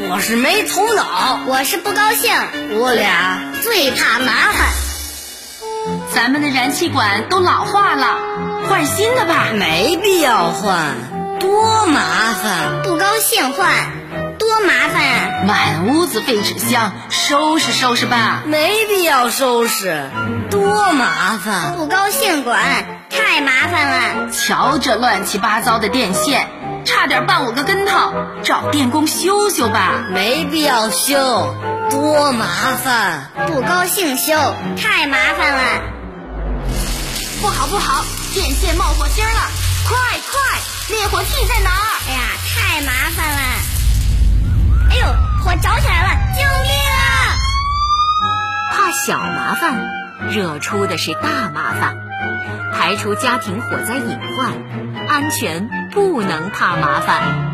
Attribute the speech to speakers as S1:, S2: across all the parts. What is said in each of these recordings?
S1: 我是没头脑，
S2: 我是不高兴，
S1: 我俩
S2: 最怕麻烦。
S3: 咱们的燃气管都老化了，换新的吧。
S1: 没必要换，多麻烦。
S2: 不高兴换，多麻烦啊！
S3: 满屋子废纸箱，收拾收拾吧。
S1: 没必要收拾，多麻烦。
S2: 不高兴管，太麻烦了。
S3: 瞧这乱七八糟的电线，差点绊我个跟头，找电工修修吧。
S1: 没必要修，多麻烦。
S2: 不高兴修，太麻烦了。
S3: 不好，电线冒火星了，快，灭火器在哪儿？
S2: 哎呀，太麻烦了。哎呦，火着起来了，救命啊！
S4: 怕小麻烦，惹出的是大麻烦。排除家庭火灾隐患，安全不能怕麻烦。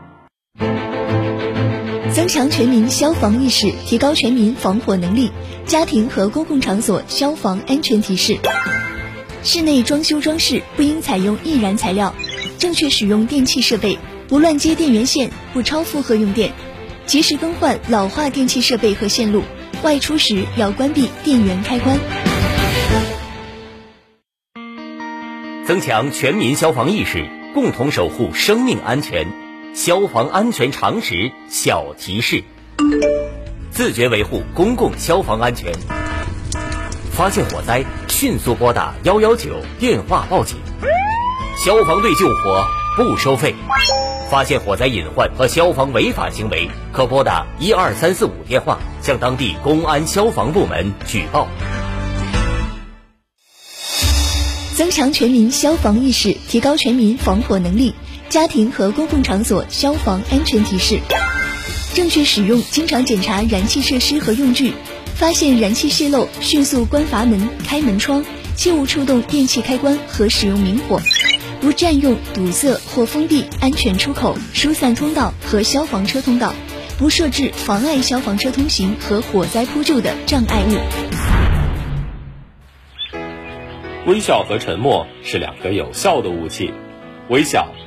S5: 增强全民消防意识，提高全民防火能力。家庭和公共场所消防安全提示：室内装修装饰不应采用易燃材料，正确使用电器设备，不乱接电源线，不超负荷用电，及时更换老化电器设备和线路。外出时要关闭电源开关。
S6: 增强全民消防意识，共同守护生命安全。消防安全常识小提示：自觉维护公共消防安全。发现火灾，迅速拨打119电话报警。消防队救火不收费。发现火灾隐患和消防违法行为，可拨打12345电话向当地公安消防部门举报。
S5: 增强全民消防意识，提高全民防火能力。家庭和公共场所消防安全提示：正确使用，经常检查燃气设施和用具。发现燃气泄漏，迅速关阀门、开门窗，切勿触动电器开关和使用明火。不占用、堵塞或封闭安全出口、疏散通道和消防车通道，不设置妨碍消防车通行和火灾扑救的障碍物。
S7: 微笑和沉默是两个有效的武器。微笑